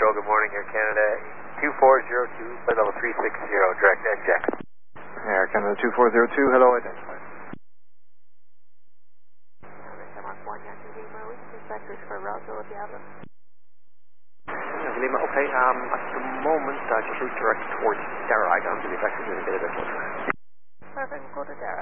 Control, good morning, Air Canada 2402, flight level 360, direct NJAX. Air Canada 2402, hello, identified. Lima, okay, at the moment, just route direct towards Derry. I don't believe I can do a bit of it. Perfect, go to Derry.